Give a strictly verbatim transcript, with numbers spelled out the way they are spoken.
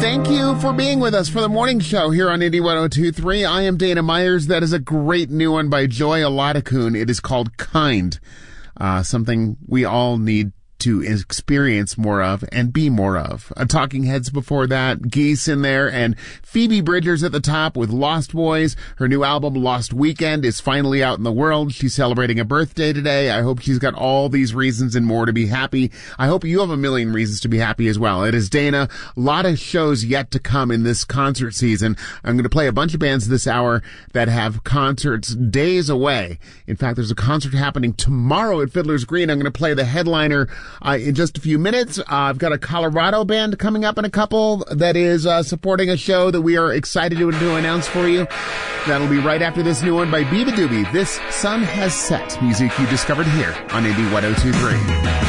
Thank you for being with us for the morning show here on Indy one oh two point three. I am Dana Myers. That is a great new one by Joy Olatakun. It is called Kind, uh, something we all need to experience more of and be more of. Uh, Talking Heads before that, Geese in there, and Phoebe Bridgers at the top with Lost Boys. Her new album, Lost Weekend, is finally out in the world. She's celebrating a birthday today. I hope she's got all these reasons and more to be happy. I hope you have a million reasons to be happy as well. It is Dana. A lot of shows yet to come in this concert season. I'm going to play a bunch of bands this hour that have concerts days away. In fact, there's a concert happening tomorrow at Fiddler's Green. I'm going to play the headliner Uh, in just a few minutes. Uh, I've got a Colorado band coming up in a couple that is uh, supporting a show that we are excited to, to announce for you. That'll be right after this new one by Biba Doobie. This Sun Has Set, music you discovered here on Indy one oh two point three.